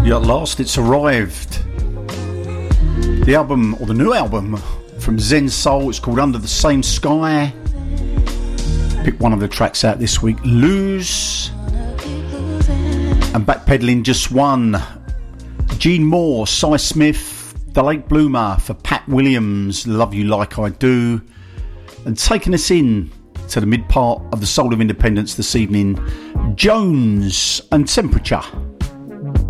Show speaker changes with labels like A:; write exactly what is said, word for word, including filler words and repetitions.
A: At last it's arrived. The album, or the new album from Zen Soul, it's called Under the Same Sky. Pick one of the tracks out this week, Lose. And backpedaling just one, Gene Moore, Cy Smith, The Late Bloomer for Pat Williams, Love You Like I Do. And taking us in to the mid part of the Soul of Independence this evening, Jones and Temperature.